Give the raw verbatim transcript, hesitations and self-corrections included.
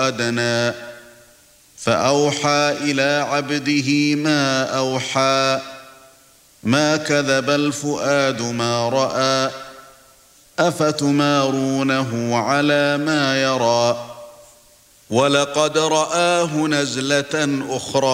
أدنى فأوحى إلى عبده ما أوحى ما كذب الفؤاد ما رأى أفتمارونه على ما يرى ولقد رآه نزلة أخرى